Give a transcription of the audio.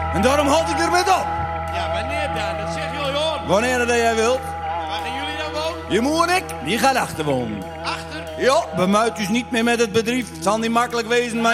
En daarom houd ik er met op. Ja, wanneer dan? Dat zeg je al, hoor. Wanneer dat jij wilt. Waar gaan jullie dan wonen? Je moeder en ik, die gaat achter wonen. Achter? Ja, bemuit dus niet meer met het bedrijf. Het zal niet makkelijk wezen, maar